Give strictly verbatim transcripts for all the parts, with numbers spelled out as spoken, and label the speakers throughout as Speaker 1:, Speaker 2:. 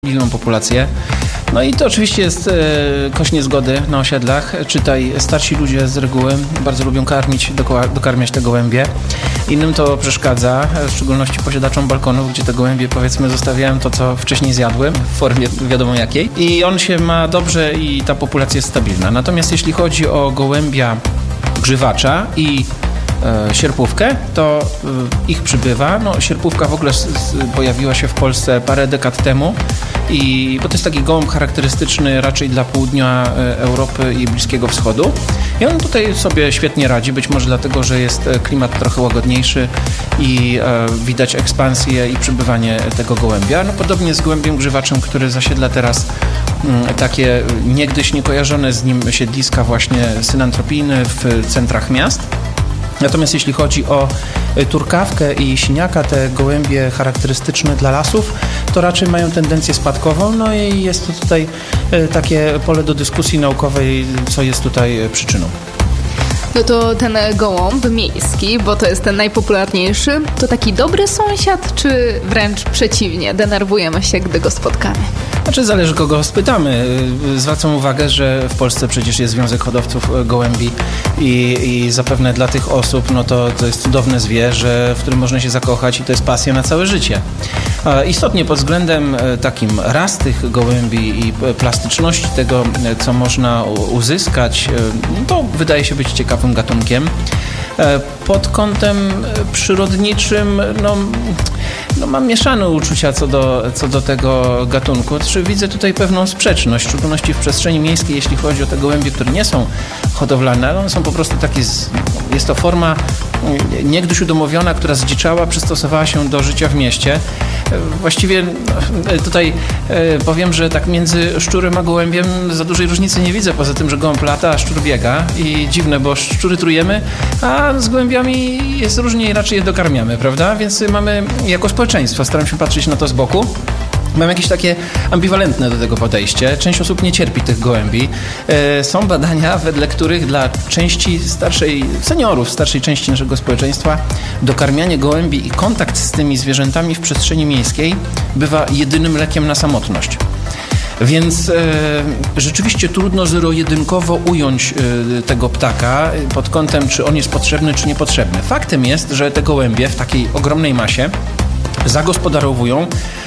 Speaker 1: stabilną populację. No i to oczywiście jest e, kość niezgody na osiedlach. Czytaj, starsi ludzie z reguły bardzo lubią karmić, dokarmiać te gołębie. Innym to przeszkadza, w szczególności posiadaczom balkonów, gdzie te gołębie, powiedzmy, zostawiają to, co wcześniej zjadły, w formie wiadomo jakiej. I on się ma dobrze i ta populacja jest stabilna. Natomiast jeśli chodzi o gołębia grzywacza i e, sierpówkę, to e, ich przybywa. No, sierpówka w ogóle s, s, pojawiła się w Polsce parę dekad temu. I, bo to jest taki gołąb charakterystyczny raczej dla południa Europy i Bliskiego Wschodu. I on tutaj sobie świetnie radzi, być może dlatego, że jest klimat trochę łagodniejszy i e, widać ekspansję i przybywanie tego gołębia. No, podobnie z gołębiem grzywaczem, który zasiedla teraz m, takie niegdyś niekojarzone z nim siedliska właśnie synantropijne w centrach miast. Natomiast jeśli chodzi o turkawkę i siniaka, te gołębie charakterystyczne dla lasów, to raczej mają tendencję spadkową, no i jest to tutaj takie pole do dyskusji naukowej, co jest tutaj przyczyną.
Speaker 2: No to ten gołąb miejski, bo to jest ten najpopularniejszy, to taki dobry sąsiad, czy wręcz przeciwnie, denerwujemy się, gdy go spotkamy?
Speaker 1: Znaczy zależy, kogo spytamy. Zwracam uwagę, że w Polsce przecież jest Związek Hodowców Gołębi i, i zapewne dla tych osób no to, to jest cudowne zwierzę, w którym można się zakochać i to jest pasja na całe życie. Istotnie pod względem takim ras tych gołębi i plastyczności tego, co można uzyskać, to wydaje się być ciekawym gatunkiem. Pod kątem przyrodniczym no, no mam mieszane uczucia co do, co do tego gatunku. Znaczy, widzę tutaj pewną sprzeczność, w szczególności w przestrzeni miejskiej, jeśli chodzi o te gołębie, które nie są hodowlane, ale one są po prostu takie, z, jest to forma niegdyś udomowiona, która zdziczała, przystosowała się do życia w mieście. Właściwie tutaj powiem, że tak między szczurem a gołębiem za dużej różnicy nie widzę, poza tym, że gołąb lata, a szczur biega i dziwne, bo szczury trujemy, a z gołębiami jest różnie i raczej je dokarmiamy, prawda? Więc mamy jako społeczeństwo, staram się patrzeć na to z boku. Mam jakieś takie ambiwalentne do tego podejście. Część osób nie cierpi tych gołębi. E, są badania, wedle których dla części starszej, seniorów, starszej części naszego społeczeństwa dokarmianie gołębi i kontakt z tymi zwierzętami w przestrzeni miejskiej bywa jedynym lekiem na samotność. Więc e, rzeczywiście trudno zero-jedynkowo ująć e, tego ptaka pod kątem, czy on jest potrzebny, czy niepotrzebny. Faktem jest, że te gołębie w takiej ogromnej masie zagospodarowują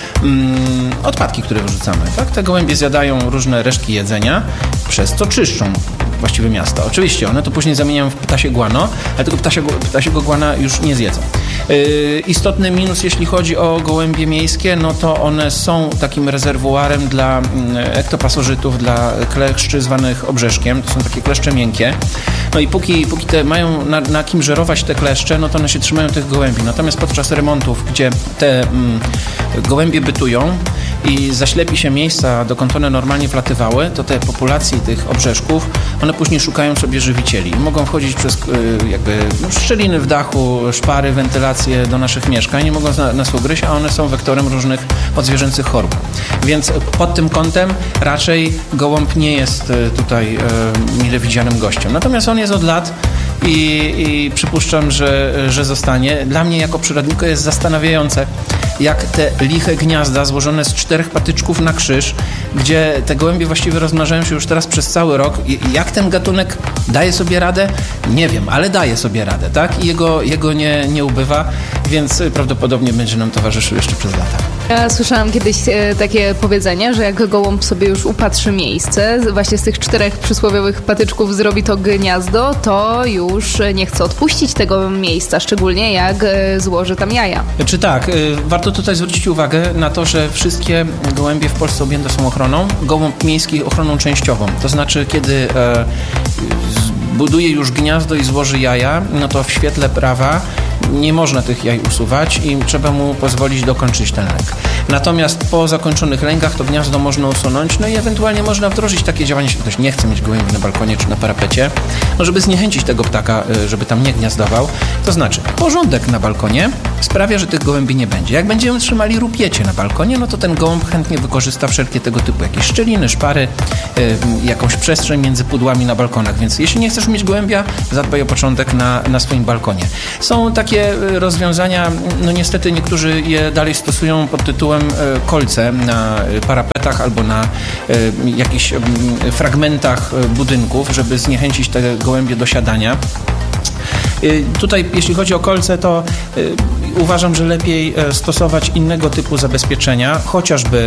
Speaker 1: mm, odpadki, które wyrzucamy. Tak? Te gołębie zjadają różne resztki jedzenia, przez co czyszczą właściwie miasta. Oczywiście one to później zamieniają w ptasie guano, ale tego ptasiego, ptasiego guana już nie zjedzą. Yy, istotny minus, jeśli chodzi o gołębie miejskie, no to one są takim rezerwuarem dla yy, ektopasożytów, dla kleszczy zwanych obrzeszkiem. To są takie kleszcze miękkie. No i póki, póki te mają na, na kim żerować te kleszcze, no to one się trzymają tych gołębi. Natomiast podczas remontów, gdzie te mm, gołębie bytują i zaślepi się miejsca, dokąd one normalnie wlatywały, to te populacje tych obrzeszków, one później szukają sobie żywicieli. Mogą wchodzić przez y, jakby szczeliny w dachu, szpary, wentylacje do naszych mieszkań, nie mogą nas ugryźć, a one są wektorem różnych odzwierzęcych chorób. Więc pod tym kątem raczej gołąb nie jest tutaj y, mile widzianym gościem. Natomiast on jest od lat i, i przypuszczam, że, że zostanie. Dla mnie jako przyrodnika jest zastanawiające, jak te liche gniazda złożone z czterech patyczków na krzyż, gdzie te gołębie właściwie rozmnażają się już teraz przez cały rok. I jak ten gatunek daje sobie radę? Nie wiem, ale daje sobie radę, tak? I jego, jego nie, nie ubywa, więc prawdopodobnie będzie nam towarzyszył jeszcze przez lata.
Speaker 2: Ja słyszałam kiedyś e, takie powiedzenie, że jak gołąb sobie już upatrzy miejsce, właśnie z tych czterech przysłowiowych patyczków zrobi to gniazdo, to już nie chce odpuścić tego miejsca, szczególnie jak e, złoży tam jaja.
Speaker 1: Czy tak? Y, warto tutaj zwrócić uwagę na to, że wszystkie gołębie w Polsce objęte są ochroną. Gołąb miejski ochroną częściową. To znaczy, kiedy e, buduje już gniazdo i złoży jaja, no to w świetle prawa nie można tych jaj usuwać i trzeba mu pozwolić dokończyć ten lęk. Natomiast po zakończonych lękach to gniazdo można usunąć, no i ewentualnie można wdrożyć takie działanie, jeśli ktoś nie chce mieć gołębi na balkonie czy na parapecie, no żeby zniechęcić tego ptaka, żeby tam nie gniazdował. To znaczy porządek na balkonie, sprawia, że tych gołębi nie będzie. Jak będziemy trzymali rupiecie na balkonie, no to ten gołąb chętnie wykorzysta wszelkie tego typu jakieś szczeliny, szpary, y, jakąś przestrzeń między pudłami na balkonach, więc jeśli nie chcesz mieć gołębia, zadbaj o początek na, na swoim balkonie. Są takie rozwiązania, no niestety niektórzy je dalej stosują pod tytułem y, kolce na parapetach albo na y, jakichś y, fragmentach budynków, żeby zniechęcić te gołębie do siadania. Tutaj, jeśli chodzi o kolce, to y, uważam, że lepiej stosować innego typu zabezpieczenia, chociażby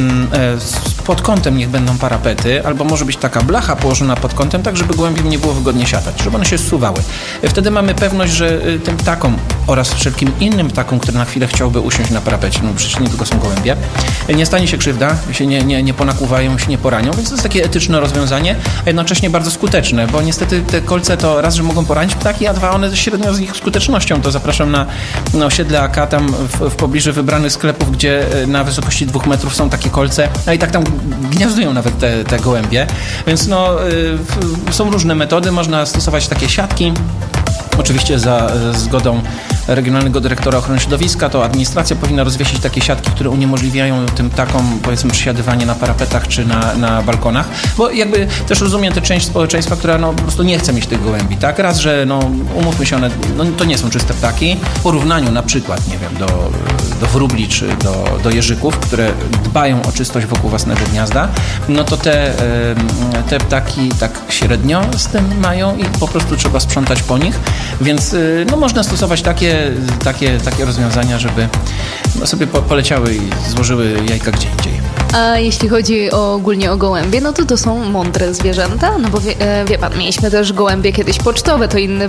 Speaker 1: y, pod kątem niech będą parapety, albo może być taka blacha położona pod kątem, tak żeby gołębiom nie było wygodnie siadać, żeby one się zsuwały. Wtedy mamy pewność, że y, tym ptakom oraz wszelkim innym ptakom, które na chwilę chciałby usiąść na parapecie, no przecież nie tylko są gołębie, nie stanie się krzywda, się nie, nie, nie ponakuwają, się nie poranią, więc to jest takie etyczne rozwiązanie, a jednocześnie bardzo skuteczne, bo niestety te kolce to raz, że mogą poranić ptaki, a dwa, one średnio z ich skutecznością. To zapraszam na, na osiedle A K, tam w, w pobliżu wybranych sklepów, gdzie na wysokości dwóch metrów są takie kolce, a i tak tam gniazdują nawet te, te gołębie, więc no y, są różne metody, można stosować takie siatki, oczywiście za zgodą Regionalnego Dyrektora Ochrony Środowiska, to administracja powinna rozwiesić takie siatki, które uniemożliwiają tym ptakom, powiedzmy, przesiadywanie na parapetach czy na, na balkonach, bo jakby też rozumiem tę część społeczeństwa, która no po prostu nie chce mieć tych gołębi, tak? Raz, że no umówmy się, one no, to nie są czyste ptaki, w porównaniu na przykład, nie wiem, do, do wróbli czy do, do jeżyków, które dbają o czystość wokół własnego gniazda, no to te, te ptaki tak średnio z tym mają i po prostu trzeba sprzątać po nich, więc no można stosować takie Takie, takie rozwiązania, żeby no, sobie po, poleciały i złożyły jajka gdzie indziej.
Speaker 2: A jeśli chodzi o, ogólnie o gołębie, no to to są mądre zwierzęta, no bo wie, wie pan, mieliśmy też gołębie kiedyś pocztowe, to inny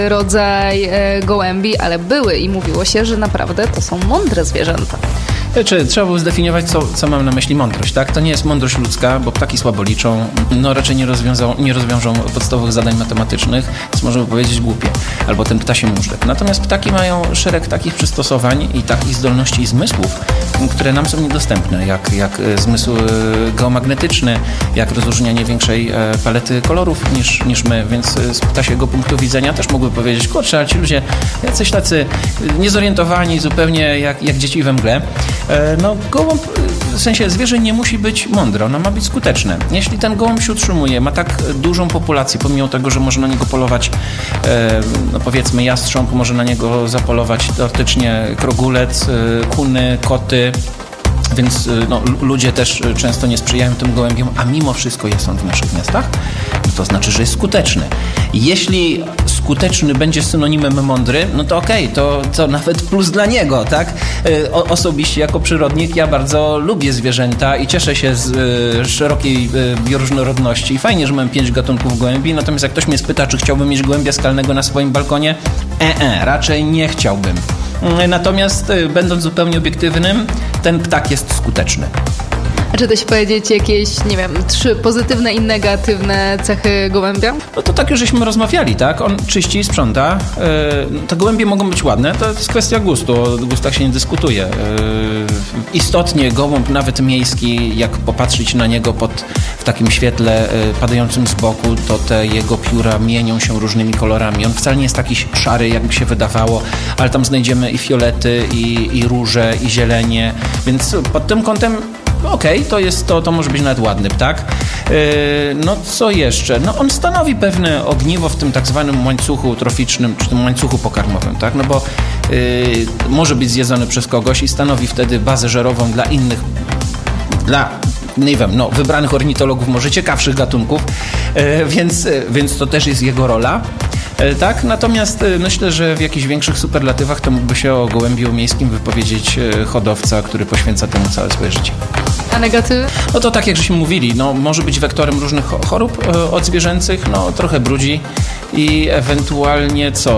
Speaker 2: rodzaj gołębi, ale były i mówiło się, że naprawdę to są mądre zwierzęta.
Speaker 1: Czy trzeba było zdefiniować, co, co mam na myśli mądrość, tak? To nie jest mądrość ludzka, bo ptaki słabo liczą, no raczej nie rozwiążą, nie rozwiążą podstawowych zadań matematycznych, więc możemy powiedzieć głupie, albo ten ptasi móżdżek. Natomiast ptaki mają szereg takich przystosowań i takich zdolności i zmysłów, które nam są niedostępne, jak, jak zmysł geomagnetyczny, jak rozróżnianie większej palety kolorów niż, niż my, więc z ptasiego punktu widzenia też mógłby powiedzieć, kurczę, ale ci ludzie jacyś tacy niezorientowani zupełnie jak, jak dzieci we mgle. No gołąb, w sensie zwierzę nie musi być mądre, ono ma być skuteczne. Jeśli ten gołąb się utrzymuje, ma tak dużą populację, pomimo tego, że może na niego polować, no powiedzmy jastrząb, może na niego zapolować teoretycznie krogulec, kuny, koty, więc no, ludzie też często nie sprzyjają tym gołębiom, a mimo wszystko jest on w naszych miastach, to znaczy, że jest skuteczny. Jeśli skuteczny będzie synonimem mądry, no to okej, okay, to, to nawet plus dla niego, tak? O, osobiście jako przyrodnik ja bardzo lubię zwierzęta i cieszę się z y, szerokiej y, bioróżnorodności. I fajnie, że mam pięć gatunków gołębi, natomiast jak ktoś mnie spyta, czy chciałbym mieć gołębia skalnego na swoim balkonie, e, e, raczej nie chciałbym. Natomiast y, będąc zupełnie obiektywnym, ten ptak jest skuteczny.
Speaker 2: A czy da się powiedzieć jakieś, nie wiem, trzy pozytywne i negatywne cechy gołębia?
Speaker 1: No to tak już żeśmy rozmawiali, tak? On czyści i sprząta. Yy, te gołębie mogą być ładne, to jest kwestia gustu, o gustach się nie dyskutuje. Yy, istotnie gołąb, nawet miejski, jak popatrzeć na niego pod, w takim świetle yy, padającym z boku, to te jego pióra mienią się różnymi kolorami. On wcale nie jest taki szary, jakby się wydawało, ale tam znajdziemy i fiolety, i, i róże, i zielenie, więc pod tym kątem okej, okay, to jest to, to może być nawet ładny ptak. Yy, no co jeszcze? No on stanowi pewne ogniwo w tym tak zwanym łańcuchu troficznym, czy tym łańcuchu pokarmowym, tak? No bo yy, może być zjedzony przez kogoś i stanowi wtedy bazę żerową dla innych, dla nie wiem, no wybranych ornitologów, może ciekawszych gatunków, yy, więc, yy, więc to też jest jego rola. Tak, natomiast myślę, że w jakichś większych superlatywach to mógłby się o gołębiu miejskim wypowiedzieć hodowca, który poświęca temu całe swoje życie.
Speaker 2: A negatywy?
Speaker 1: No to tak jak żeśmy mówili, no może być wektorem różnych chorób odzwierzęcych, no trochę brudzi i ewentualnie co?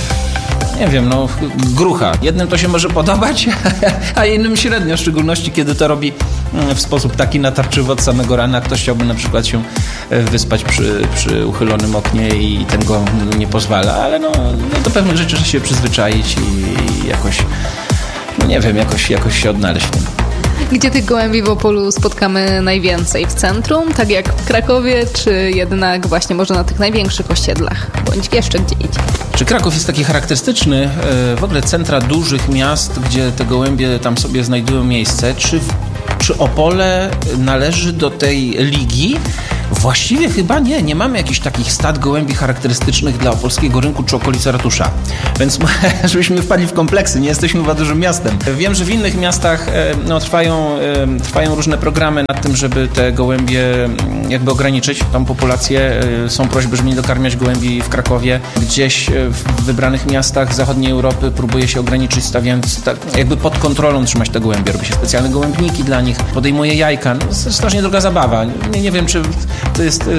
Speaker 1: Nie wiem, no grucha. Jednym to się może podobać, a innym średnio, w szczególności kiedy to robi w sposób taki natarczywy od samego rana. Ktoś chciałby na przykład się wyspać przy, przy uchylonym oknie i ten go nie pozwala, ale no, no do pewnych rzeczy trzeba się przyzwyczaić i jakoś, no nie wiem, jakoś, jakoś się odnaleźć w tym.
Speaker 2: Gdzie tych gołębi w Opolu spotkamy najwięcej? W centrum, tak jak w Krakowie, czy jednak właśnie może na tych największych osiedlach, bądź jeszcze gdzie indziej?
Speaker 1: Czy Kraków jest taki charakterystyczny? W ogóle centra dużych miast, gdzie te gołębie tam sobie znajdują miejsce, czy, czy Opole należy do tej ligi? Właściwie chyba nie. Nie mamy jakichś takich stad gołębi charakterystycznych dla opolskiego rynku czy okolicy ratusza. Więc żebyśmy wpadli w kompleksy, nie jesteśmy chyba dużym miastem. Wiem, że w innych miastach no, trwają, trwają różne programy nad tym, żeby te gołębie jakby ograniczyć tą populację. Są prośby, żeby nie dokarmiać gołębi w Krakowie. Gdzieś w wybranych miastach zachodniej Europy próbuje się ograniczyć, stawiając tak, jakby pod kontrolą trzymać te gołębie. Robi się specjalne gołębniki dla nich, podejmuje jajka. No, to jest strasznie droga zabawa. Nie, nie wiem, czy to jest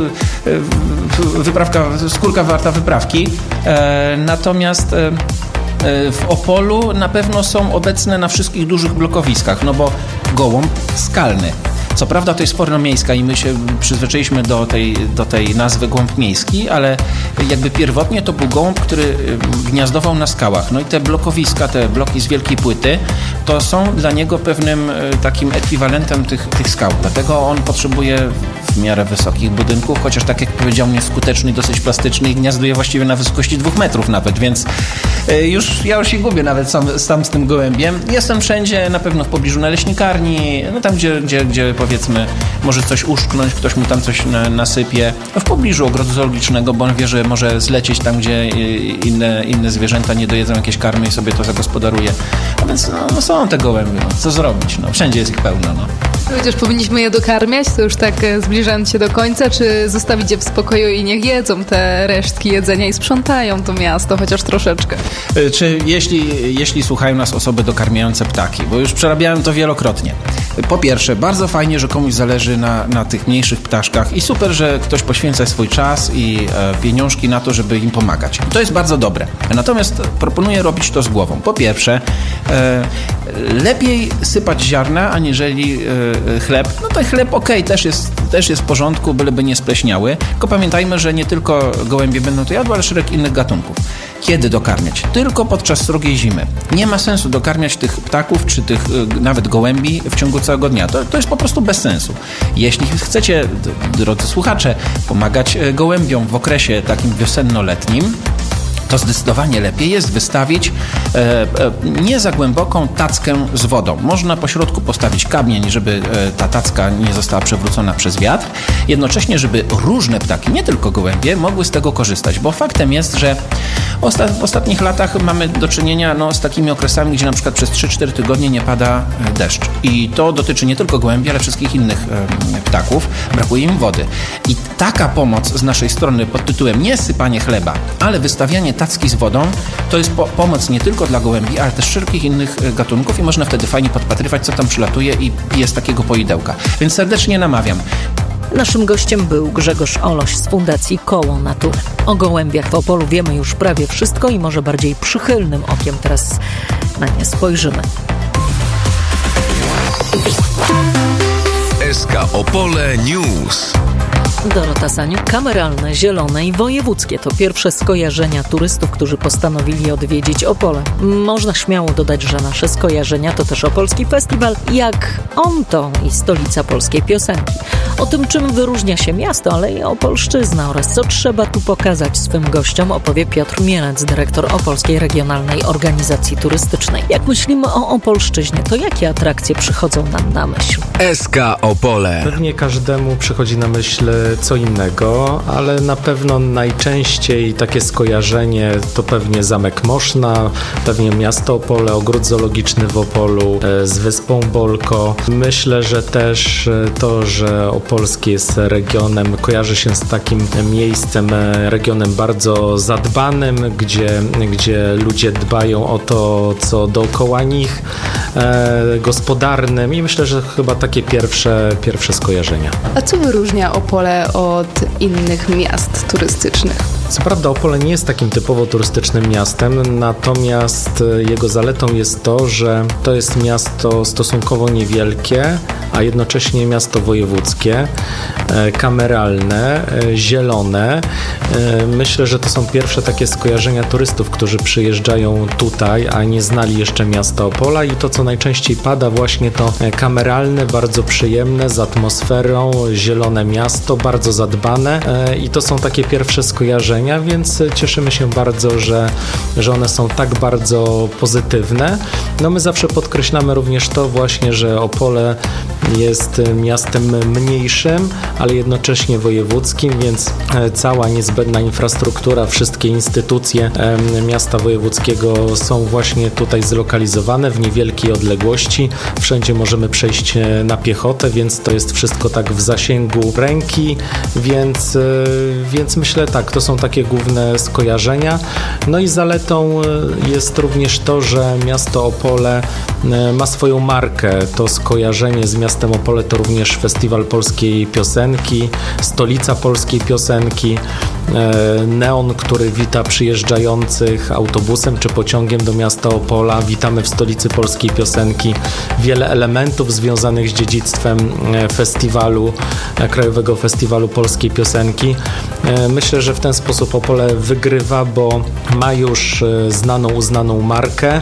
Speaker 1: wyprawka, skórka warta wyprawki. Natomiast w Opolu na pewno są obecne na wszystkich dużych blokowiskach, no bo gołąb skalny. Co prawda to jest forma miejska i my się przyzwyczailiśmy do tej, do tej nazwy gołąb miejski, ale jakby pierwotnie to był gołąb, który gniazdował na skałach. No i te blokowiska, te bloki z wielkiej płyty, to są dla niego pewnym takim ekwiwalentem tych, tych skał. Dlatego on potrzebuje w miarę wysokich budynków, chociaż tak jak powiedział, jest skuteczny i dosyć plastyczny i gniazduje właściwie na wysokości dwóch metrów nawet, więc już ja już się gubię nawet sam, sam z tym gołębiem. Jestem wszędzie, na pewno w pobliżu naleśnikarni, no tam gdzie, gdzie, gdzie powiedzmy może coś uszknąć, ktoś mu tam coś na, nasypie. W pobliżu ogrodu zoologicznego, bo on wie, że może zlecieć tam, gdzie inne, inne zwierzęta nie dojedzą jakieś karmy i sobie to zagospodaruje. A więc no, no są te gołębie, no, co zrobić? No, wszędzie jest ich pełno. No.
Speaker 2: Chociaż powinniśmy je dokarmiać, to już tak zbliżając się do końca, czy zostawić je w spokoju i niech jedzą te resztki jedzenia i sprzątają to miasto chociaż troszeczkę?
Speaker 1: Czy jeśli, jeśli słuchają nas osoby dokarmiające ptaki, bo już przerabiałem to wielokrotnie. Po pierwsze, bardzo fajnie, że komuś zależy na, na tych mniejszych ptaszkach i super, że ktoś poświęca swój czas i e, pieniążki na to, żeby im pomagać. To jest bardzo dobre. Natomiast proponuję robić to z głową. Po pierwsze, e, lepiej sypać ziarna, aniżeli e, chleb. No to chleb okej, okay, też jest, też jest w porządku, byleby nie spleśniały. Tylko pamiętajmy, że nie tylko gołębie będą to jadły, ale szereg innych gatunków. Kiedy dokarmiać? Tylko podczas srogiej zimy. Nie ma sensu dokarmiać tych ptaków, czy tych y, nawet gołębi w ciągu całego dnia. To, to jest po prostu bez sensu. Jeśli chcecie, drodzy słuchacze, pomagać gołębiom w okresie takim wiosenno-letnim, to zdecydowanie lepiej jest wystawić e, e, nie za głęboką tackę z wodą. Można po środku postawić kamień, żeby e, ta tacka nie została przewrócona przez wiatr. Jednocześnie, żeby różne ptaki, nie tylko gołębie, mogły z tego korzystać, bo faktem jest, że osta- w ostatnich latach mamy do czynienia no, z takimi okresami, gdzie na przykład przez trzy cztery tygodnie nie pada deszcz. I to dotyczy nie tylko gołębi, ale wszystkich innych e, ptaków. Brakuje im wody. I taka pomoc z naszej strony pod tytułem nie sypanie chleba, ale wystawianie tacki z wodą, to jest po- pomoc nie tylko dla gołębi, ale też wszelkich innych gatunków i można wtedy fajnie podpatrywać, co tam przylatuje i jest takiego poidełka. Więc serdecznie namawiam.
Speaker 3: Naszym gościem był Grzegorz Oloś z Fundacji Koło Natury. O gołębiach w Opolu wiemy już prawie wszystko i może bardziej przychylnym okiem teraz na nie spojrzymy.
Speaker 4: S K Opole News.
Speaker 3: Dorota Saniuk, kameralne, zielone i wojewódzkie to pierwsze skojarzenia turystów, którzy postanowili odwiedzić Opole. Można śmiało dodać, że nasze skojarzenia to też opolski festiwal, jak on to i stolica polskiej piosenki. O tym, czym wyróżnia się miasto, ale i Opolszczyzna oraz co trzeba tu pokazać swym gościom, opowie Piotr Mielec, dyrektor Opolskiej Regionalnej Organizacji Turystycznej. Jak myślimy o Opolszczyźnie, to jakie atrakcje przychodzą nam na myśl?
Speaker 4: S K Opole.
Speaker 5: Pewnie każdemu przychodzi na myśl co innego, ale na pewno najczęściej takie skojarzenie to pewnie Zamek Moszna, pewnie miasto Opole, ogród zoologiczny w Opolu z Wyspą Bolko. Myślę, że też to, że Opolskie jest regionem, kojarzy się z takim miejscem, regionem bardzo zadbanym, gdzie, gdzie ludzie dbają o to, co dookoła nich, e, gospodarnym i myślę, że chyba takie pierwsze, pierwsze skojarzenia.
Speaker 2: A co wyróżnia Opole od innych miast turystycznych?
Speaker 5: Co prawda Opole nie jest takim typowo turystycznym miastem, natomiast jego zaletą jest to, że to jest miasto stosunkowo niewielkie, a jednocześnie miasto wojewódzkie, kameralne, zielone. Myślę, że to są pierwsze takie skojarzenia turystów, którzy przyjeżdżają tutaj, a nie znali jeszcze miasta Opola, i to, co najczęściej pada, właśnie to kameralne, bardzo przyjemne, z atmosferą, zielone miasto, bardzo zadbane, i to są takie pierwsze skojarzenia, więc cieszymy się bardzo, że, że one są tak bardzo pozytywne. No my zawsze podkreślamy również to właśnie, że Opole jest miastem mniejszym, ale jednocześnie wojewódzkim, więc cała niezbędna infrastruktura, wszystkie instytucje miasta wojewódzkiego są właśnie tutaj zlokalizowane w niewielkiej odległości. Wszędzie możemy przejść na piechotę, więc to jest wszystko tak w zasięgu ręki, więc, więc myślę tak, to są takie główne skojarzenia. No i zaletą jest również to, że miasto Opole ma swoją markę. To skojarzenie z miastem Opole to również Festiwal Polskiej Piosenki, Stolica Polskiej Piosenki, neon, który wita przyjeżdżających autobusem czy pociągiem do miasta Opola. Witamy w Stolicy Polskiej Piosenki. Wiele elementów związanych z dziedzictwem festiwalu, Krajowego Festiwalu Polskiej Piosenki. Myślę, że w ten sposób Opole wygrywa, bo ma już znaną, uznaną markę.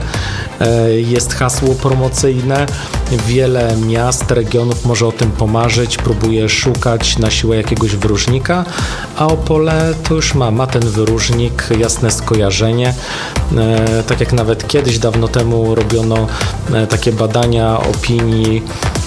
Speaker 5: Jest hasło promocyjne. Wiele miast, regionów może o tym pomarzyć, próbuje szukać na siłę jakiegoś wyróżnika, a Opole to już ma, ma ten wyróżnik, jasne skojarzenie. E, tak jak nawet kiedyś, dawno temu robiono e, takie badania opinii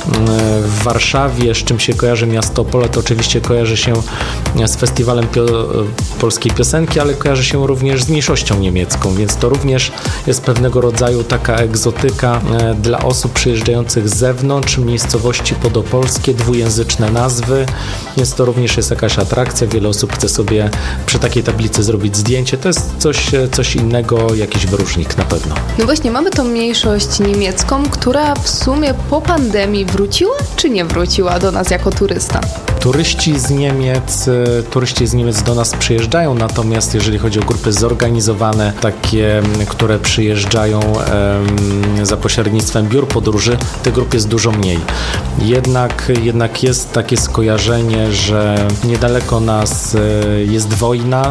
Speaker 5: w Warszawie, z czym się kojarzy miasto Opole, to oczywiście kojarzy się z Festiwalem Pio- Polskiej Piosenki, ale kojarzy się również z mniejszością niemiecką, więc to również jest pewnego rodzaju taka egzotyka dla osób przyjeżdżających z zewnątrz, miejscowości podopolskie, dwujęzyczne nazwy, więc to również jest jakaś atrakcja. Wiele osób chce sobie przy takiej tablicy zrobić zdjęcie. To jest coś, coś innego, jakiś wyróżnik na pewno.
Speaker 2: No właśnie, mamy tą mniejszość niemiecką, która w sumie po pandemii wróciła, czy nie wróciła do nas jako turysta?
Speaker 5: Turyści z Niemiec, turyści z Niemiec do nas przyjeżdżają, natomiast jeżeli chodzi o grupy zorganizowane, takie, które przyjeżdżają um, za pośrednictwem biur podróży, tych grup jest dużo mniej. Jednak, jednak jest takie skojarzenie, że niedaleko nas jest wojna,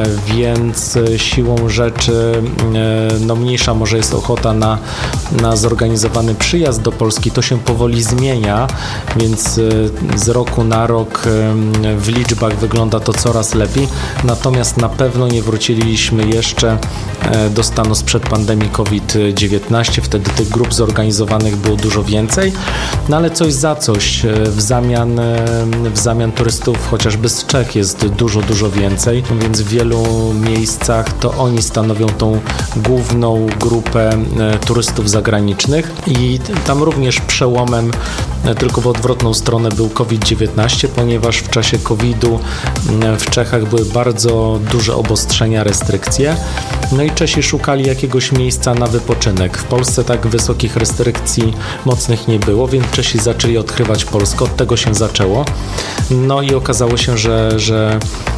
Speaker 5: więc siłą rzeczy no, mniejsza może jest ochota na, na zorganizowany przyjazd do Polski. To się powoli zmienia, więc z roku na rok w liczbach wygląda to coraz lepiej, natomiast na pewno nie wróciliśmy jeszcze do stanu sprzed pandemii COVID dziewiętnaście, wtedy tych grup zorganizowanych było dużo więcej, no ale coś za coś, w zamian, w zamian turystów chociażby z Czech jest dużo, dużo więcej, więc w wielu miejscach to oni stanowią tą główną grupę turystów zagranicznych i tam również przełomem tylko w odwrotną stronę był COVID dziewiętnaście, ponieważ w czasie kowida w Czechach były bardzo duże obostrzenia, restrykcje. No i Czesi szukali jakiegoś miejsca na wypoczynek. W Polsce tak wysokich restrykcji mocnych nie było, więc Czesi zaczęli odkrywać Polskę. Od tego się zaczęło. No i okazało się, że, że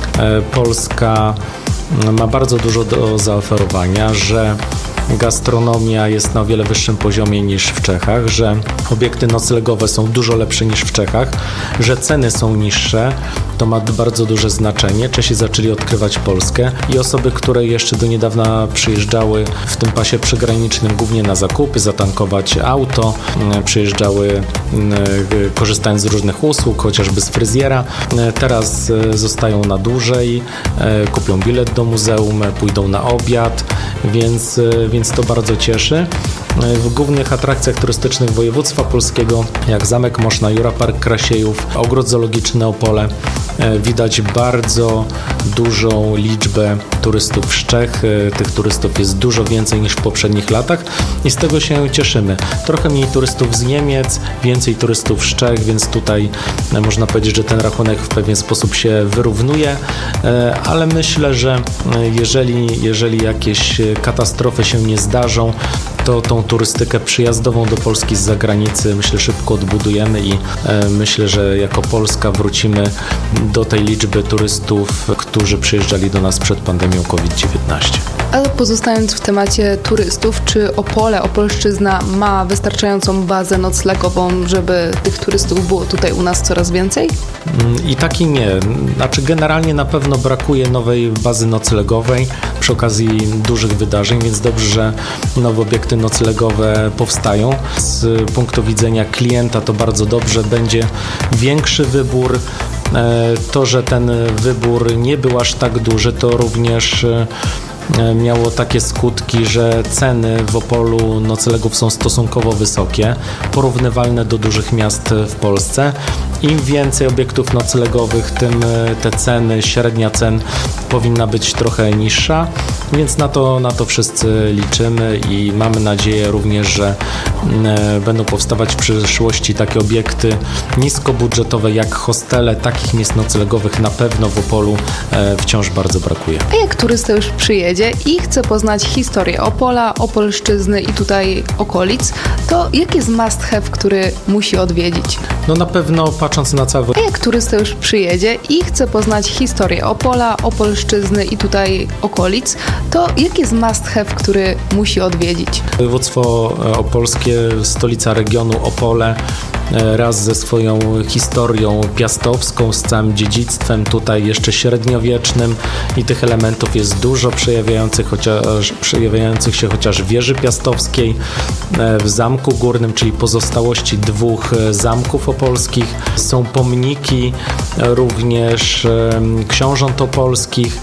Speaker 5: Polska ma bardzo dużo do zaoferowania, że gastronomia jest na o wiele wyższym poziomie niż w Czechach, że obiekty noclegowe są dużo lepsze niż w Czechach, że ceny są niższe. To ma bardzo duże znaczenie. Czesi zaczęli odkrywać Polskę i osoby, które jeszcze do niedawna przyjeżdżały w tym pasie przygranicznym głównie na zakupy, zatankować auto, przyjeżdżały korzystając z różnych usług, chociażby z fryzjera. Teraz zostają na dłużej, kupią bilet do muzeum, pójdą na obiad, więc, więc to bardzo cieszy. W głównych atrakcjach turystycznych województwa polskiego, jak Zamek Moszna, Jura Park Krasiejów, Ogród Zoologiczny Opole, widać bardzo dużą liczbę turystów z Czech. Tych turystów jest dużo więcej niż w poprzednich latach i z tego się cieszymy. Trochę mniej turystów z Niemiec, więcej turystów z Czech, więc tutaj można powiedzieć, że ten rachunek w pewien sposób się wyrównuje, ale myślę, że jeżeli, jeżeli jakieś katastrofy się nie zdarzą, to tą turystykę przyjazdową do Polski z zagranicy myślę szybko odbudujemy i e, myślę, że jako Polska wrócimy do tej liczby turystów, którzy przyjeżdżali do nas przed pandemią kowid dziewiętnaście.
Speaker 2: Ale pozostając w temacie turystów, czy Opole, Opolszczyzna ma wystarczającą bazę noclegową, żeby tych turystów było tutaj u nas coraz więcej?
Speaker 5: I tak i nie. Znaczy generalnie na pewno brakuje nowej bazy noclegowej przy okazji dużych wydarzeń, więc dobrze, że nowe obiekty noclegowe powstają. Z punktu widzenia klienta to bardzo dobrze, będzie większy wybór. To, że ten wybór nie był aż tak duży, to również miało takie skutki, że ceny w Opolu noclegów są stosunkowo wysokie, porównywalne do dużych miast w Polsce. Im więcej obiektów noclegowych, tym te ceny, średnia cen powinna być trochę niższa, więc na to, na to wszyscy liczymy i mamy nadzieję również, że będą powstawać w przyszłości takie obiekty niskobudżetowe jak hostele. Takich miejsc noclegowych na pewno w Opolu wciąż bardzo brakuje.
Speaker 2: A jak turysta już przyjedzie i chce poznać historię Opola, Opolszczyzny i tutaj okolic, to jaki jest must have, który musi odwiedzić?
Speaker 5: No na pewno patrząc na cały...
Speaker 2: A jak turysta już przyjedzie i chce poznać historię Opola, Opolszczyzny i tutaj okolic, to jaki jest must have, który musi odwiedzić?
Speaker 5: Województwo opolskie, stolica regionu Opole, raz ze swoją historią piastowską, z całym dziedzictwem tutaj jeszcze średniowiecznym i tych elementów jest dużo, przejawiających, chociaż, przejawiających się chociaż w wieży piastowskiej, w Zamku Górnym, czyli pozostałości dwóch zamków opolskich. Są pomniki również książąt opolskich,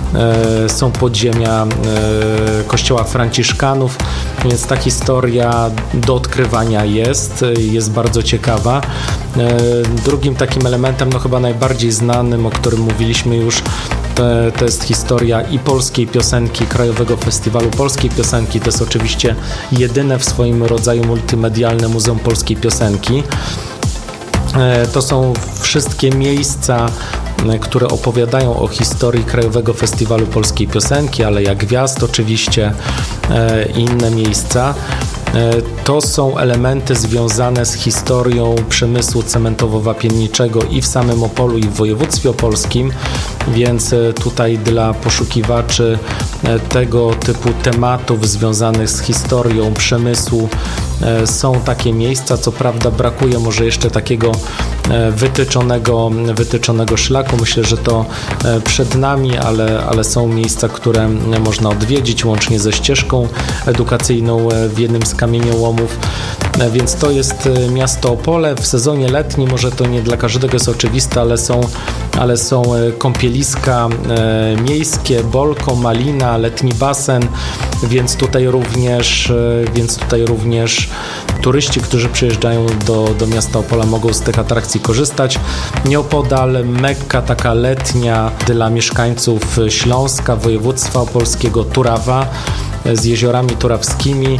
Speaker 5: są podziemia kościoła franciszkanów, więc ta historia do odkrywania jest, jest bardzo ciekawa. Drugim takim elementem, no chyba najbardziej znanym, o którym mówiliśmy już, to, to jest historia i polskiej piosenki, Krajowego Festiwalu Polskiej Piosenki. To jest oczywiście jedyne w swoim rodzaju multimedialne Muzeum Polskiej Piosenki. To są wszystkie miejsca, które opowiadają o historii Krajowego Festiwalu Polskiej Piosenki, ale jak Gwiazd oczywiście i inne miejsca. To są elementy związane z historią przemysłu cementowo-wapienniczego i w samym Opolu, i w województwie opolskim, więc tutaj dla poszukiwaczy tego typu tematów związanych z historią przemysłu są takie miejsca. Co prawda brakuje może jeszcze takiego wytyczonego, wytyczonego szlaku. Myślę, że to przed nami, ale, ale są miejsca, które można odwiedzić, łącznie ze ścieżką edukacyjną w jednym z kamieniołomów. Więc to jest miasto Opole. W sezonie letnim, może to nie dla każdego jest oczywiste, ale są, ale są kąpieliska miejskie, Bolko, Malina, letni basen, więc tutaj również, więc tutaj również turyści, którzy przyjeżdżają do, do miasta Opola, mogą z tych atrakcji korzystać. Nieopodal Mekka taka letnia dla mieszkańców Śląska, województwa opolskiego, Turawa z jeziorami turawskimi.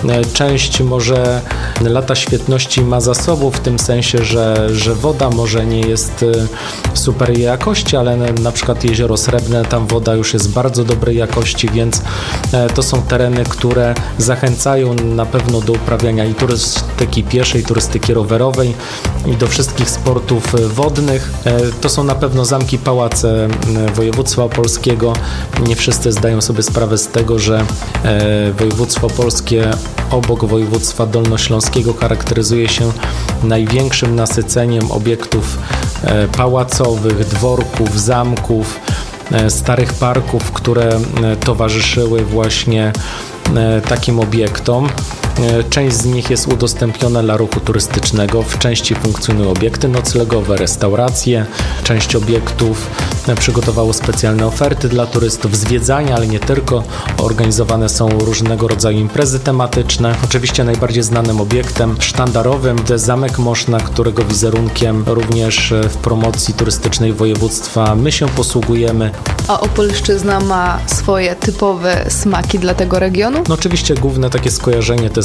Speaker 5: Część może lata świetności ma za sobą, w tym sensie, że, że woda może nie jest super jakości, ale na przykład jezioro Srebrne, tam woda już jest bardzo dobrej jakości, więc to są tereny, które zachęcają na pewno do uprawiania i turystyki pieszej, turystyki rowerowej i do wszystkich sportów wodnych. To są na pewno zamki, pałace województwa opolskiego. Nie wszyscy zdają sobie sprawę z tego, że województwo opolskie obok województwa dolnośląskiego charakteryzuje się największym nasyceniem obiektów pałacowych, dworków, zamków, starych parków, które towarzyszyły właśnie takim obiektom. Część z nich jest udostępniona dla ruchu turystycznego, w części funkcjonują obiekty noclegowe, restauracje, część obiektów przygotowało specjalne oferty dla turystów, zwiedzania, ale nie tylko. Organizowane są różnego rodzaju imprezy tematyczne. Oczywiście najbardziej znanym obiektem sztandarowym to jest Zamek Moszna, którego wizerunkiem również w promocji turystycznej województwa my się posługujemy.
Speaker 2: A Opolszczyzna ma swoje typowe smaki dla tego regionu?
Speaker 5: No oczywiście główne takie skojarzenie to jest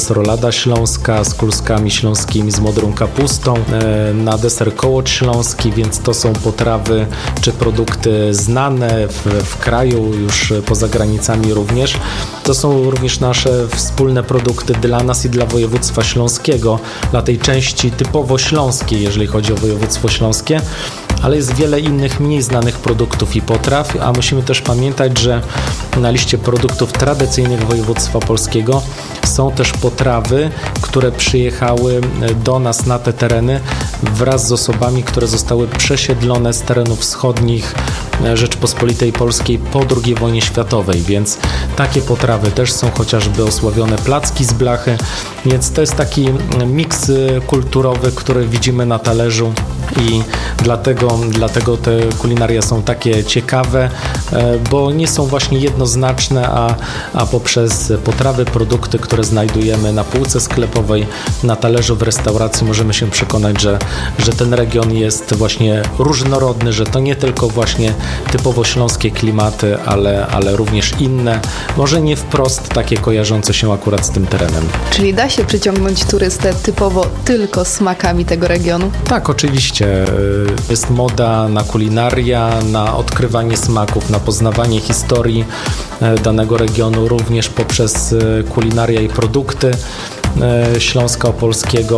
Speaker 5: jest rolada śląska z kluskami śląskimi, z modrą kapustą, na deser kołocz śląski, więc to są potrawy czy produkty znane w, w kraju, już poza granicami również. To są również nasze wspólne produkty dla nas i dla województwa śląskiego, dla tej części typowo śląskiej, jeżeli chodzi o województwo śląskie, ale jest wiele innych mniej znanych produktów i potraw, a musimy też pamiętać, że na liście produktów tradycyjnych województwa polskiego są też potrawy, które przyjechały do nas na te tereny wraz z osobami, które zostały przesiedlone z terenów wschodnich Rzeczpospolitej Polskiej po drugiej wojnie światowej, więc takie potrawy też są, chociażby osławione placki z blachy, więc to jest taki miks kulturowy, który widzimy na talerzu i dlatego, dlatego te kulinaria są takie ciekawe, bo nie są właśnie jednoznaczne, a, a poprzez potrawy, produkty, które znajdujemy na półce sklepowej, na talerzu w restauracji, możemy się przekonać, że, że ten region jest właśnie różnorodny, że to nie tylko właśnie typowo śląskie klimaty, ale, ale również inne, może nie wprost takie kojarzące się akurat z tym terenem.
Speaker 2: Czyli da się przyciągnąć turystę typowo tylko smakami tego regionu?
Speaker 5: Tak, oczywiście. Jest moda na kulinaria, na odkrywanie smaków, na poznawanie historii danego regionu, również poprzez kulinaria i produkty Śląska Opolskiego.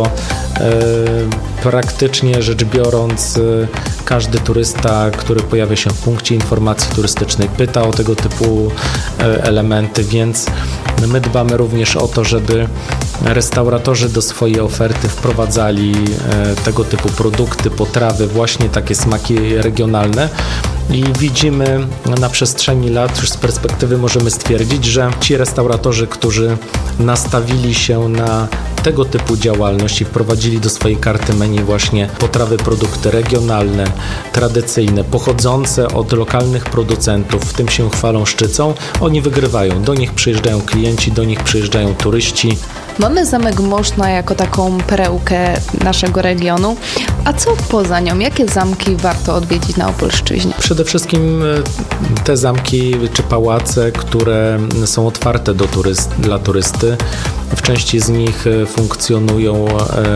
Speaker 5: Praktycznie rzecz biorąc, każdy turysta, który pojawia się w punkcie informacji turystycznej, pyta o tego typu elementy, więc my dbamy również o to, żeby restauratorzy do swojej oferty wprowadzali tego typu produkty, potrawy, właśnie takie smaki regionalne. I widzimy na przestrzeni lat, już z perspektywy możemy stwierdzić, że ci restauratorzy, którzy nastawili się na tego typu działalność i wprowadzili do swojej karty menu właśnie potrawy, produkty regionalne, tradycyjne, pochodzące od lokalnych producentów, w tym się chwalą, szczycą, oni wygrywają. Do nich przyjeżdżają klienci, do nich przyjeżdżają turyści.
Speaker 2: Mamy Zamek Moszna jako taką perełkę naszego regionu. A co poza nią? Jakie zamki warto odwiedzić na Opolszczyźnie?
Speaker 5: Przede wszystkim te zamki czy pałace, które są otwarte do turyst, dla turysty. W części z nich funkcjonują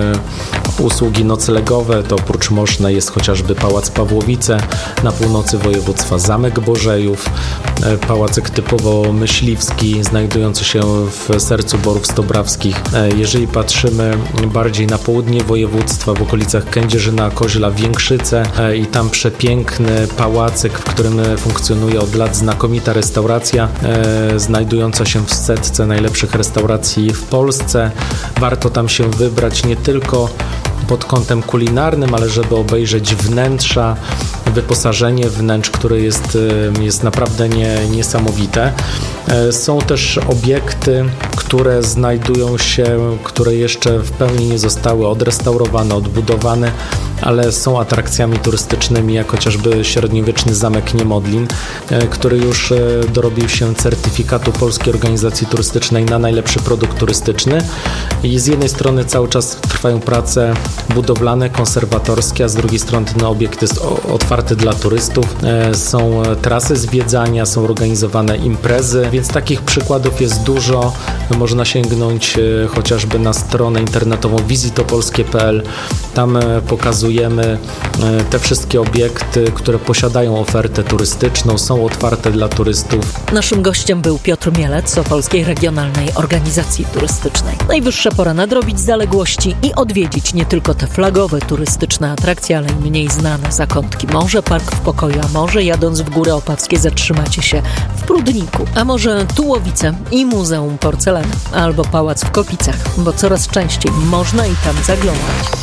Speaker 5: e, usługi noclegowe. To oprócz Moszna jest chociażby Pałac Pawłowice, na północy województwa Zamek Bożejów, e, pałacyk typowo myśliwski, znajdujący się w sercu Borów Stobrawskich. E, jeżeli patrzymy bardziej na południe województwa, w okolicach Kędzierzyna, Koźla, Więkrzyce e, i tam przepiękny pałacyk, w którym funkcjonuje od lat znakomita restauracja, e, znajdująca się w setce najlepszych restauracji w Polsce. Warto tam się wybrać nie tylko pod kątem kulinarnym, ale żeby obejrzeć wnętrza, wyposażenie wnętrz, które jest, jest naprawdę nie, niesamowite. Są też obiekty, które znajdują się, które jeszcze w pełni nie zostały odrestaurowane, odbudowane, ale są atrakcjami turystycznymi, jak chociażby średniowieczny Zamek Niemodlin, który już dorobił się certyfikatu Polskiej Organizacji Turystycznej na najlepszy produkt turystyczny. I z jednej strony cały czas trwają prace budowlane, konserwatorskie, a z drugiej strony ten obiekt jest otwarty dla turystów. Są trasy zwiedzania, są organizowane imprezy, więc takich przykładów jest dużo. Można sięgnąć chociażby na stronę internetową wizytopolskie kropka p l. Tam pokazujemy te wszystkie obiekty, które posiadają ofertę turystyczną, są otwarte dla turystów.
Speaker 3: Naszym gościem był Piotr Mielec z Opolskiej Regionalnej Organizacji Turystycznej. Najwyższa pora nadrobić zaległości i odwiedzić nie tylko te flagowe turystyczne atrakcje, ale i mniej znane zakątki. Może Park w Pokoju, a może jadąc w Góry Opawskie zatrzymacie się w Prudniku, a może Tułowice i Muzeum Porcelany, albo Pałac w Kopicach, bo coraz częściej można i tam zaglądać.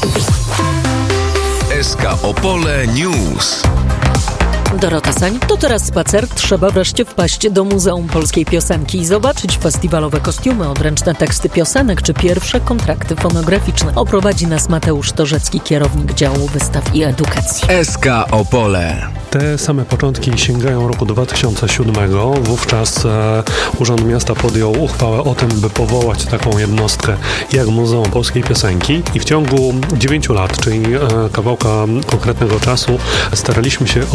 Speaker 4: S K Opole News.
Speaker 3: Dorota Sań, to teraz spacer. Trzeba wreszcie wpaść do Muzeum Polskiej Piosenki i zobaczyć festiwalowe kostiumy, odręczne teksty piosenek czy pierwsze kontrakty fonograficzne. Oprowadzi nas Mateusz Torzecki, kierownik działu wystaw i edukacji.
Speaker 4: S K Opole.
Speaker 6: Te same początki sięgają roku dwa tysiące siódmego. Wówczas e, Urząd Miasta podjął uchwałę o tym, by powołać taką jednostkę jak Muzeum Polskiej Piosenki i w ciągu dziewięciu lat, czyli e, kawałka konkretnego czasu, staraliśmy się o to, żeby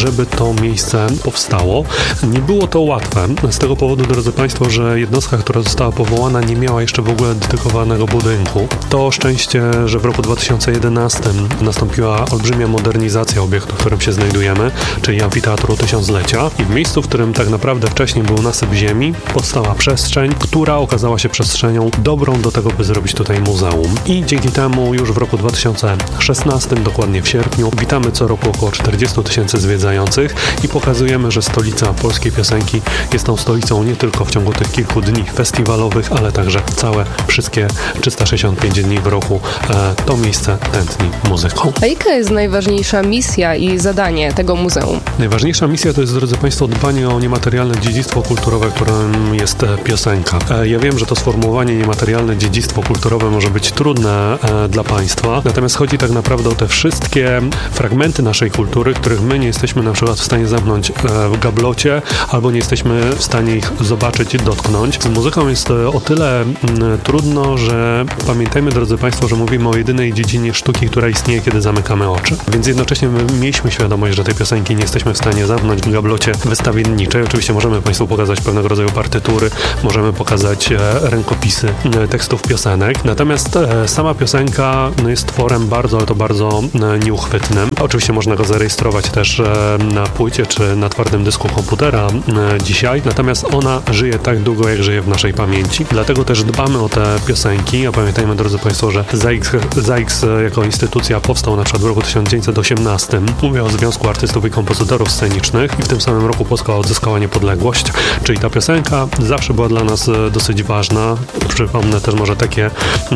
Speaker 6: żeby to miejsce powstało. Nie było to łatwe, z tego powodu, drodzy Państwo, że jednostka, która została powołana, nie miała jeszcze w ogóle dedykowanego budynku. To szczęście, że w roku dwa tysiące jedenastym nastąpiła olbrzymia modernizacja obiektu, w którym się znajdujemy, czyli Amfiteatru Tysiąclecia, i w miejscu, w którym tak naprawdę wcześniej był nasyp ziemi, powstała przestrzeń, która okazała się przestrzenią dobrą do tego, by zrobić tutaj muzeum. I dzięki temu już w roku dwa tysiące szesnastym, dokładnie w sierpniu, witamy co roku około czterdziestu tysięcy zwiedzających i pokazujemy, że stolica polskiej piosenki jest tą stolicą nie tylko w ciągu tych kilku dni festiwalowych, ale także całe wszystkie trzysta sześćdziesiąt pięć dni w roku e, to miejsce tętni muzyką.
Speaker 7: A jaka jest najważniejsza misja i zadanie tego muzeum?
Speaker 6: Najważniejsza misja to jest, drodzy Państwo, dbanie o niematerialne dziedzictwo kulturowe, którym jest piosenka. E, ja wiem, że to sformułowanie niematerialne dziedzictwo kulturowe może być trudne e, dla Państwa, natomiast chodzi tak naprawdę o te wszystkie fragmenty naszej kultury, których my nie jesteśmy na przykład w stanie zamknąć e, w gablocie, albo nie jesteśmy w stanie ich zobaczyć, dotknąć. Z muzyką jest o tyle m, trudno, że pamiętajmy, drodzy Państwo, że mówimy o jedynej dziedzinie sztuki, która istnieje, kiedy zamykamy oczy. Więc jednocześnie my mieliśmy świadomość, że tej piosenki nie jesteśmy w stanie zamknąć w gablocie wystawienniczej. Oczywiście możemy Państwu pokazać pewnego rodzaju partytury, możemy pokazać e, rękopisy e, tekstów piosenek. Natomiast e, sama piosenka no, jest tworem bardzo, ale to bardzo e, nieuchwytnym. Oczywiście można go zarejestrować też e, na płycie czy na twardym dysku komputera e, dzisiaj. Natomiast ona żyje tak długo, jak żyje w naszej pamięci. Dlatego też dbamy o te piosenki. A pamiętajmy, drodzy Państwo, że Z A X, Z A X jako instytucja powstał na przykład w roku tysiąc dziewięćset osiemnastym. Mówię o Związku Artystów i Kompozytorów Scenicznych i w tym samym roku Polska odzyskała niepodległość. Czyli ta piosenka zawsze była dla nas dosyć ważna. Przypomnę też może takie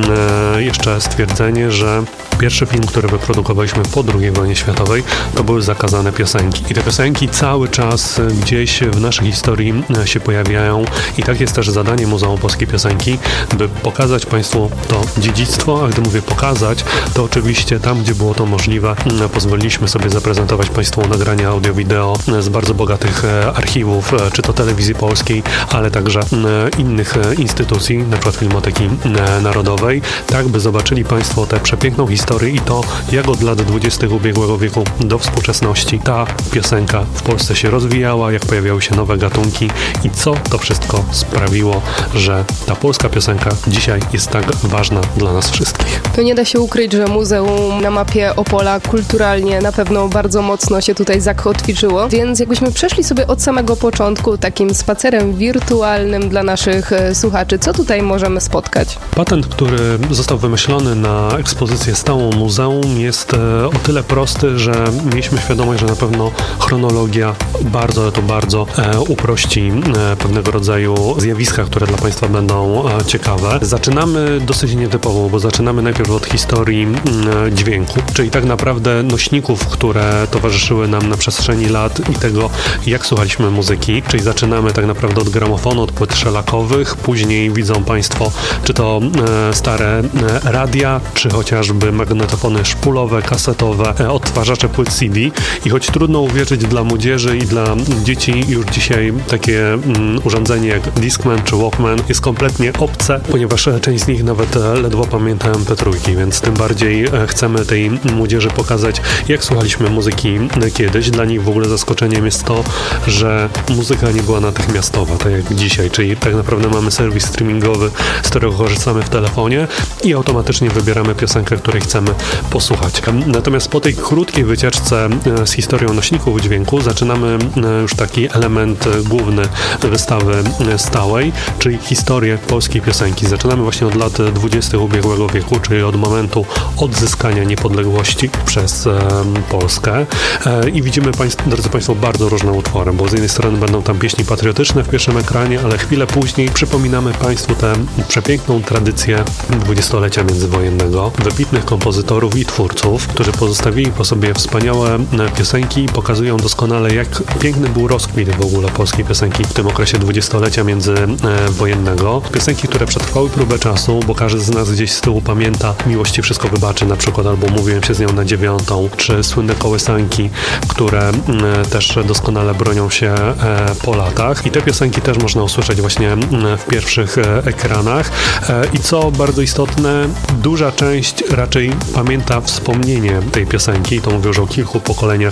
Speaker 6: e, jeszcze stwierdzenie, że pierwszy film, który wyprodukowaliśmy po drugiej wojnie światowej, to były Zakazane piosenki. I te piosenki cały czas gdzieś w naszej historii się pojawiają i tak jest też zadanie Muzeum Polskiej Piosenki, by pokazać Państwu to dziedzictwo, a gdy mówię pokazać, to oczywiście tam, gdzie było to możliwe, pozwoliliśmy sobie zaprezentować Państwu nagrania audio-wideo z bardzo bogatych archiwów, czy to Telewizji Polskiej, ale także innych instytucji, na przykład Filmoteki Narodowej, tak by zobaczyli Państwo tę przepiękną historię i to, jak od lat dwudziestych ubiegłego wieku do współczesności ta piosenka w Polsce się rozwijała, jak pojawiały się nowe gatunki i co to wszystko sprawiło, że ta polska piosenka dzisiaj jest tak ważna dla nas wszystkich.
Speaker 7: To nie da się ukryć, że muzeum na mapie Opola kulturalnie na pewno bardzo mocno się tutaj zakotwiczyło, więc jakbyśmy przeszli sobie od samego początku takim spacerem wirtualnym dla naszych słuchaczy, co tutaj możemy spotkać?
Speaker 6: Patent, który został wymyślony na ekspozycję stałą muzeum, jest o tyle prosty, że mieliśmy świadomość, że na pewno chronologia bardzo, ale to bardzo uprości pewnego rodzaju zjawiska, które dla Państwa będą ciekawe. Zaczynamy dosyć nietypowo, bo zaczynamy najpierw od historii dźwięku, czyli tak naprawdę nośników, które towarzyszyły nam na przestrzeni lat i tego, jak słuchaliśmy muzyki, czyli zaczynamy tak naprawdę od gramofonu, od płyt szelakowych, później widzą Państwo, czy to e, stare e, radia, czy chociażby magnetofony szpulowe, kasetowe, e, odtwarzacze płyt C D i choć trudno uwierzyć dla młodzieży i dla dzieci już dzisiaj takie mm, urządzenie jak Discman czy Walkman jest kompletnie obce, ponieważ część z nich nawet ledwo pamięta em pe trzy, więc tym bardziej chcemy tej młodzieży pokazać, jak słuchaliśmy muzyki kiedyś. Dla nich w ogóle zaskoczeniem jest to, że muzyka nie była natychmiastowa, tak jak dzisiaj, czyli tak naprawdę mamy serwis streamingowy, z którego korzystamy w telefonie i automatycznie wybieramy piosenkę, której chcemy posłuchać. Natomiast po tej krótkiej wycieczce z historią nośników dźwięku zaczynamy już taki element główny wystawy stałej, czyli historię polskiej piosenki. Zaczynamy właśnie od lat dwudziestych ubiegłego wieku, czyli od momentu odzyskania niepodległości przez e, Polskę e, i widzimy, państw, drodzy Państwo, bardzo różne utwory, bo z jednej strony będą tam pieśni patriotyczne w pierwszym ekranie, ale chwilę później przypominamy Państwu tę przepiękną tradycję dwudziestolecia międzywojennego, wybitnych kompozytorów i twórców, którzy pozostawili po sobie wspaniałe piosenki i pokazują doskonale, jak piękny był rozkwit w ogóle polskiej piosenki w tym okresie dwudziestolecia międzywojennego. Piosenki, które przetrwały próbę czasu, bo każdy z nas gdzieś z tyłu pamięta Miłości wszystko wybaczy na przykład, albo Mówiłem się z nią na dziewiątą, czy słynne kołysanki, które e, też doskonale bronią się e, po latach. I te piosenki też można usłyszeć właśnie e, w pierwszych e, ekranach. E, I co bardzo istotne, duża część raczej pamięta wspomnienie tej piosenki, to mówię już o kilku pokoleniach e,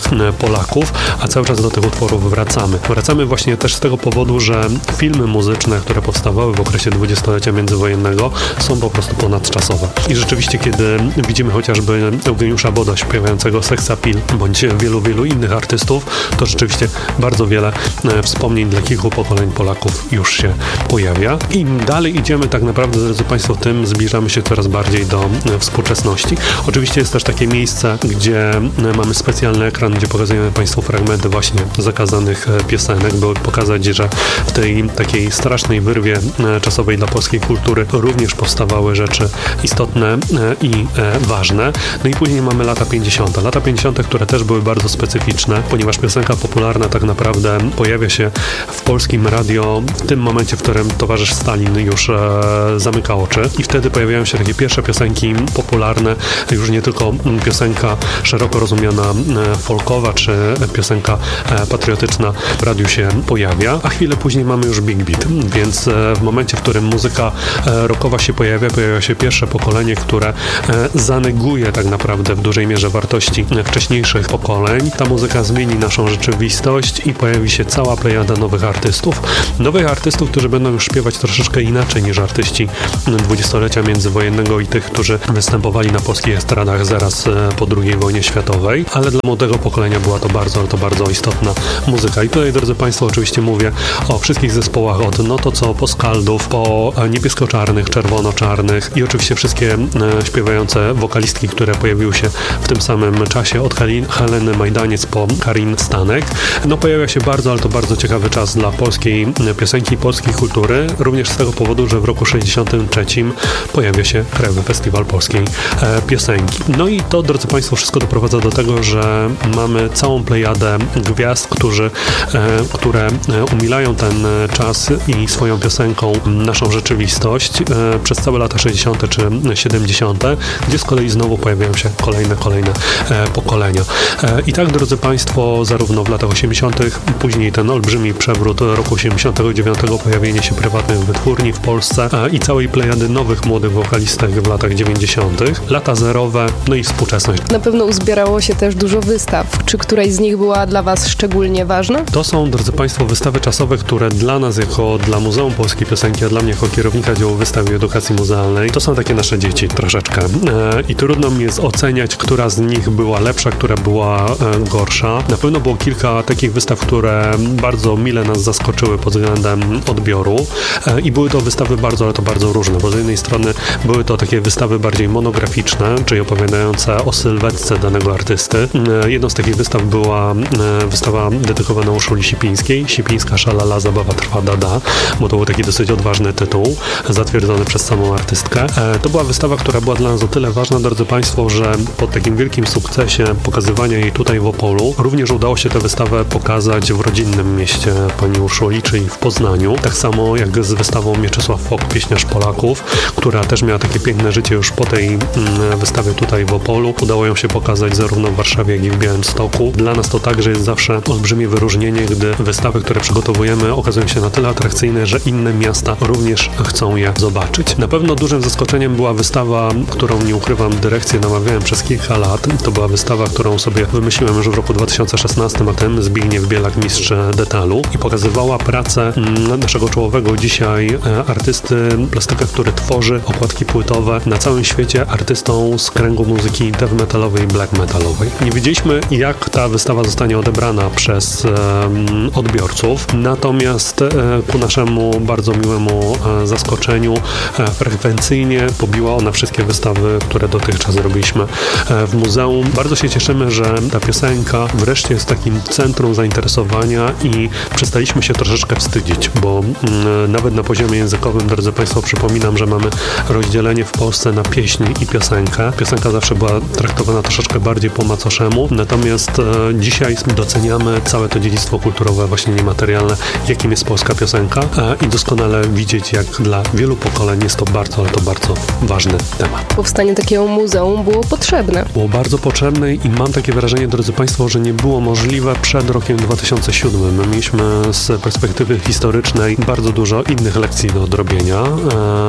Speaker 6: Polaków, a cały czas do tych utworów wracamy. Wracamy właśnie też z tego powodu, że filmy muzyczne, które powstawały w okresie dwudziestolecia międzywojennego, są po prostu ponadczasowe. I rzeczywiście, kiedy widzimy chociażby Eugeniusza Boda śpiewającego Sex Appeal, bądź wielu, wielu innych artystów, to rzeczywiście bardzo wiele wspomnień dla kilku pokoleń Polaków już się pojawia. I im dalej idziemy, tak naprawdę, drodzy Państwo, tym zbliżamy się coraz bardziej do współczesności. Oczywiście jest też takie miejsce, gdzie mamy specjalny ekran, gdzie pokazujemy Państwu fragmenty właśnie zakazanych piosenek, by pokazać, że w tej takiej strasznej wyrwie czasowej dla polskiej kultury również powstawały rzeczy istotne i ważne. No i później mamy lata pięćdziesiąte. Lata pięćdziesiąte, które też były bardzo specyficzne, ponieważ piosenka popularna tak naprawdę pojawia się w polskim radio w tym momencie, w którym towarzysz Stalin już e, zamyka oczy i wtedy pojawiają się takie pierwsze piosenki popularne, już nie tylko piosenka szeroko rozumiana e, folkowa czy piosenka e, patriotyczna w radiu się pojawia, a chwilę później mamy już Big Beat, więc e, w momencie, w którym muzyka e, rockowa się pojawia, pojawia się pierwsze pokolenie, które e, zaneguje tak naprawdę w dużej mierze wartości wcześniejszych pokoleń. Ta muzyka zmieni naszą rzeczywistość i pojawi się cała plejada nowych artystów. Nowych artystów, którzy będą już śpiewać troszeczkę inaczej niż artyści dwudziestolecia międzywojennego i tych, którzy występowali na polskich estradach zaraz po drugiej wojnie światowej, ale dla młodego pokolenia była to bardzo, to bardzo istotna muzyka. I tutaj, drodzy Państwo, oczywiście mówię o wszystkich zespołach od no to co, po Skaldów, po niebiesko-czarnych, czerwono-czarnych i oczywiście wszystkie śpiewające wokalistki, które pojawiły się w tym samym czasie, od Heleny Majdaniec po Karin Stanek. No pojawia się bardzo, ale to bardzo ciekawy czas dla polskiej piosenki, polskiej kultury, również z tego powodu, że w roku sześćdziesiątym trzecim pojawia się Krajowy Festiwal Polskiej e, Piosenki. No i to, drodzy Państwo, wszystko doprowadza do tego, że mamy całą plejadę gwiazd, którzy, e, które umilają ten czas i swoją piosenką naszą rzeczywistość e, przez całe lata sześćdziesiąte czy siedemdziesiąte, gdzie z kolei znowu pojawiają się kolejne, kolejne e, pokolenia. E, I tak, drodzy Państwo, zarówno w latach osiemdziesiątych, później ten olbrzymi przewrót roku osiemdziesiątego dziewiątego, pojawienie się prywatnych wytwórni w Polsce a, i całej plejady nowych, młodych wokalistek w latach dziewięćdziesiątych, lata zerowe, no i współczesność.
Speaker 7: Na pewno uzbierało się też dużo wystaw. Czy któraś z nich była dla Was szczególnie ważna?
Speaker 6: To są, drodzy Państwo, wystawy czasowe, które dla nas, jako dla Muzeum Polskiej Piosenki, a dla mnie, jako kierownika działu wystaw i edukacji muzealnej, to są takie nasze dzieci troszeczkę. E, I trudno mi jest oceniać, która z nich była lepsza, która była e, gorsza. Na pewno było kilka takich wystaw, które bardzo mile nas zaskoczyły pod względem odbioru e, i były to wystawy bardzo, ale to bardzo różne, bo z jednej strony były to takie wystawy bardziej monograficzne, czyli opowiadające o sylwetce danego artysty. E, jedną z takich wystaw była e, wystawa dedykowana Urszuli Sipińskiej, Sipińska szalala, zabawa trwa dada, bo to był taki dosyć odważny tytuł, zatwierdzony przez samą artystkę. E, to była wystawa, która była dla nas o tyle ważna, drodzy Państwo, że po takim wielkim sukcesie pokazywania jej tutaj w Opolu, również udało się tę wystawę pokazać w rodzinnym mieście pani Urszuli, czyli w Poznaniu. Tak samo jak z wystawą Mieczysław Fok, pieśniarz Polaków, która też miała takie piękne życie już po tej mm, wystawie tutaj w Opolu. Udało ją się pokazać zarówno w Warszawie, jak i w Białymstoku. Dla nas to także jest zawsze olbrzymie wyróżnienie, gdy wystawy, które przygotowujemy, okazują się na tyle atrakcyjne, że inne miasta również chcą je zobaczyć. Na pewno dużym zaskoczeniem była wystawa, którą, nie ukrywam, dyrekcję namawiałem przez kilka lat. To była wystawa, którą sobie wymyśliłem już w roku dwa tysiące szesnastym, a tym Zbigniew Bielak, mistrz detalu, i pokazywała pracę naszego czołowego dzisiaj artysty, plastyka, który tworzy okładki płytowe na całym świecie, artystą z kręgu muzyki death metalowej i black metalowej. Nie wiedzieliśmy, jak ta wystawa zostanie odebrana przez um, odbiorców, natomiast e, ku naszemu bardzo miłemu e, zaskoczeniu e, frekwencyjnie pobiła ona wszystkie wystawy, które dotychczas robiliśmy e, w muzeum. Bardzo się cieszymy, że ta piosenka wreszcie jest takim centrum zainteresowania i przestaliśmy się troszeczkę wstydzić, bo mm, nawet na poziomie językowym, drodzy Państwo, przypominam, że mamy rozdzielenie w Polsce na pieśń i piosenkę. Piosenka zawsze była traktowana troszeczkę bardziej po macoszemu, natomiast e, dzisiaj doceniamy całe to dziedzictwo kulturowe, właśnie niematerialne, jakim jest polska piosenka e, i doskonale widzieć, jak dla wielu pokoleń jest to bardzo, ale to bardzo ważny temat.
Speaker 7: Powstanie takiego muzeum było potrzebne.
Speaker 6: Było bardzo potrzebne i mam takie wrażenie, drodzy Państwo, że nie było możliwe przed rokiem dwa tysiące siódmym. My mieliśmy z perspektywy historycznej bardzo dużo innych lekcji do odrobienia, e,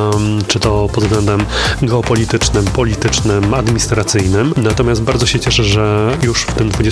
Speaker 6: czy to pod względem geopolitycznym, politycznym, administracyjnym. Natomiast bardzo się cieszę, że już w tym dwudziestym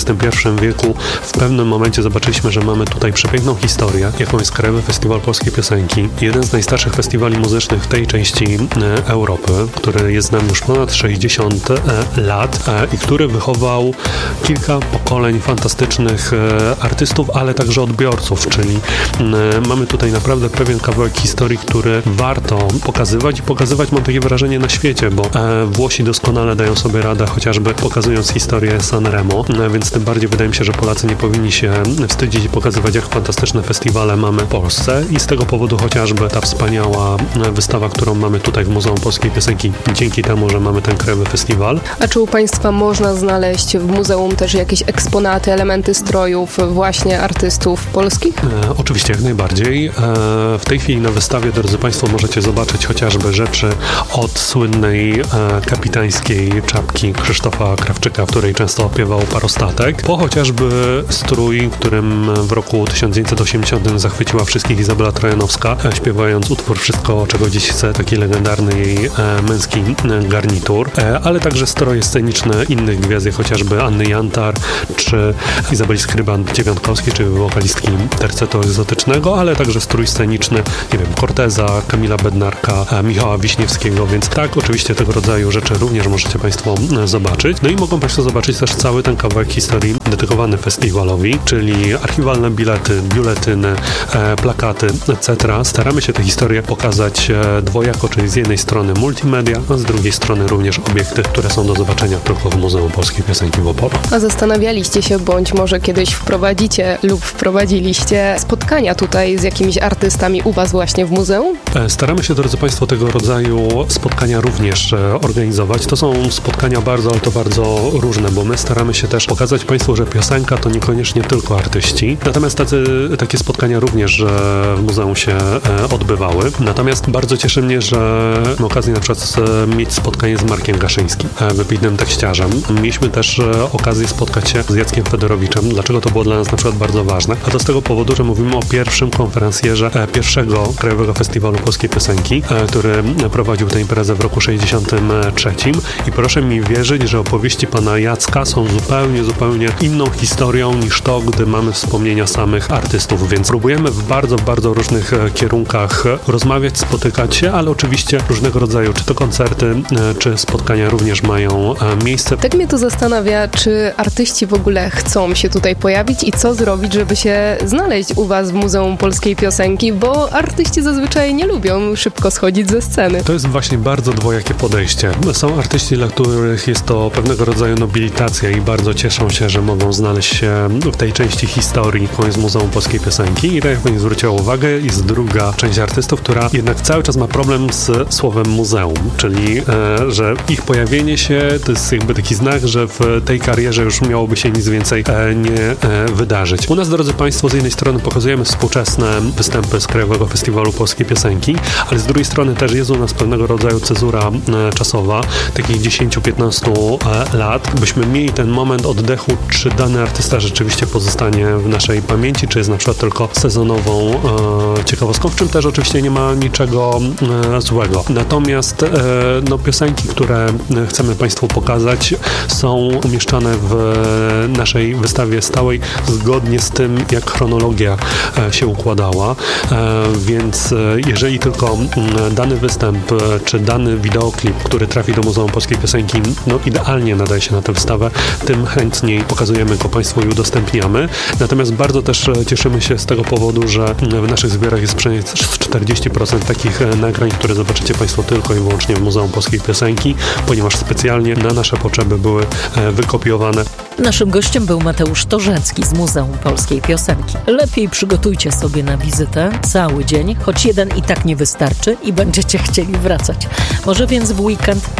Speaker 6: dwudziestym pierwszym wieku w pewnym momencie zobaczyliśmy, że mamy tutaj przepiękną historię, jaką jest Krajowy Festiwal Polskiej Piosenki. Jeden z najstarszych festiwali muzycznych w tej części Europy, który jest z nami już ponad sześćdziesiąt lat i który wychował kilka pokoleń fantastycznych artystów, ale także odbiorców, czyli mamy tutaj naprawdę pewien kawałek historii, który warto pokazywać i pokazywać, mam takie wrażenie, na świecie, bo Włosi doskonale dają sobie radę, chociażby pokazując historię Sanremo, więc tym bardziej wydaje mi się, że Polacy nie powinni się wstydzić i pokazywać, jak fantastyczne festiwale mamy w Polsce i z tego powodu chociażby ta wspaniała wystawa, którą mamy tutaj w Muzeum Polskiej Piosenki, dzięki temu, że mamy ten krajowy festiwal.
Speaker 7: A czy u Państwa można znaleźć w muzeum też jakieś eksponaty, elementy strojów właśnie artystów polskich?
Speaker 6: E, oczywiście, jak najbardziej. E, w tej chwili na wystawie, drodzy Państwo, możecie zobaczyć chociażby rzeczy od słynnej e, kapitańskiej czapki Krzysztofa Krawczyka, w której często opiewał parostatek, po chociażby strój, którym w roku tysiąc dziewięćset osiemdziesiątym zachwyciła wszystkich Izabela Trojanowska, e, śpiewając utwór Wszystko, czego dziś chcę, taki legendarny jej e, męski e, garnitur, e, ale także stroje sceniczne innych gwiazd, jak chociażby Anny Jantar, czy Izabeli Skryban-Dziewiątkowskiej, czy wokalistki tercetu egzotycznego, ale także strój sceniczny, nie wiem, Corteza, Kamila Bednarka, e, Michała Wiśniewskiego, więc tak, oczywiście tego rodzaju rzeczy również możecie Państwo e, zobaczyć. No i mogą Państwo zobaczyć też cały ten kawałek historii dedykowany festiwalowi, czyli archiwalne bilety, biuletyny, e, plakaty, et cetera. Staramy się tę historię pokazać e, dwojako, czyli z jednej strony multimedia, a z drugiej strony również obiekty, które są do zobaczenia tylko w Muzeum Polskiej Piosenki w Opolu.
Speaker 7: A zastanawialiście się, bądź może kiedyś wprowadzicie lub wprowadziliście spotkania tutaj z jakimiś artystami u Was właśnie w muzeum?
Speaker 6: E, staramy się, drodzy Państwo, tego rodzaju spotkania również e, organizować. To są spotkania bardzo, ale to bardzo różne, bo my staramy się też pokazać Państwu, że piosenka to niekoniecznie tylko artyści. Natomiast tacy, takie spotkania również e, w muzeum się e, odbywały. Natomiast bardzo cieszy mnie, że mam okazję na przykład e, mieć spotkanie z Markiem Gaszyńskim, e, wybitnym tekściarzem. Mieliśmy też e, okazję spotkać się z Jackiem Fedorowiczem. Dlaczego to było dla nas na przykład bardzo ważne? A to z tego powodu, że mówimy o pierwszym konferencjerze e, pierwszego Krajowego Festiwalu Polskiej Piosenki, e, który prowadził tę imprezę w roku sześćdziesiątym trzecim i proszę mi wierzyć, że opowieści pana Jacka są zupełnie, zupełnie inną historią niż to, gdy mamy wspomnienia samych artystów, więc próbujemy w bardzo, bardzo różnych e, kierunkach rozmawiać, spotykać się, ale oczywiście różnego rodzaju, czy to koncerty, e, czy spotkania również mają e, miejsce.
Speaker 7: Tak mnie to zastanawia, czy artyści w ogóle chcą się tutaj pojawić i co zrobić, żeby się znaleźć u Was w Muzeum Polskiej Piosenki, bo artyści zazwyczaj nie lubią szybko schodzić ze sceny.
Speaker 6: To jest właśnie bardzo dwojakie podejście. Są artyści, dla których jest to pewnego rodzaju nobilitacja i bardzo cieszą się, że mogą znaleźć się w tej części historii, jaką jest Muzeum Polskiej Piosenki. I tak jak Pani zwróciła uwagę, jest druga część artystów, która jednak cały czas ma problem z słowem muzeum, czyli e, że ich pojawienie się to jest jakby taki znak, że w tej karierze już miałoby się nic więcej e, nie e, wydarzyć. U nas, drodzy Państwo, z jednej strony pokazujemy współczesne występy z Krajowego Festiwalu Polskiej Piosenki, ale z drugiej strony też jest u nas pewnego rodzaju cezura e, czasowa, takich dziesięć do piętnastu e, lat, byśmy mieli ten moment oddechu, czy dany artysta rzeczywiście pozostanie w naszej pamięci, czy jest na przykład tylko sezonową e, ciekawostką, w czym też oczywiście nie ma niczego e, złego. Natomiast e, no, piosenki, które chcemy Państwu pokazać, są umieszczane w naszej wystawie stałej zgodnie z tym, jak chronologia e, się układała, e, więc e, jeżeli tylko m, dany występ, e, czy dany wideoklip, który trafi do Muzeum Polskiej Piosenki, no idealnie nadaje się na tę wystawę, tym chętniej pokazujemy go Państwu i udostępniamy. Natomiast bardzo też cieszymy się z tego powodu, że w naszych zbiorach jest przynajmniej czterdzieści procent takich nagrań, które zobaczycie Państwo tylko i wyłącznie w Muzeum Polskiej Piosenki, ponieważ specjalnie na nasze potrzeby były wykopiowane.
Speaker 3: Naszym gościem był Mateusz Torzecki z Muzeum Polskiej Piosenki. Lepiej przygotujcie sobie na wizytę cały dzień, choć jeden i tak nie wystarczy i będziecie chcieli wracać. Może więc w weekend.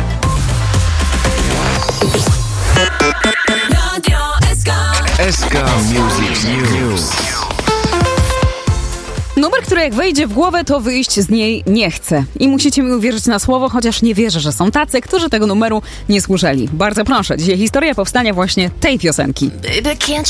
Speaker 4: S K Music News.
Speaker 8: Numer, który jak wejdzie w głowę, to wyjść z niej nie chce. I musicie mi uwierzyć na słowo, chociaż nie wierzę, że są tacy, którzy tego numeru nie słyszeli. Bardzo proszę, dzisiaj historia powstania właśnie tej piosenki.